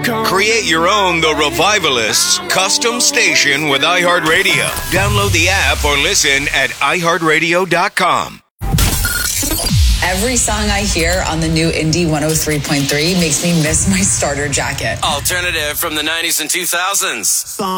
Create your own The Revivalists custom station with iHeartRadio. Download the app or listen at iHeartRadio.com. Every song I hear on the new Indie 103.3 makes me miss my starter jacket. Alternative from the 90s and 2000s.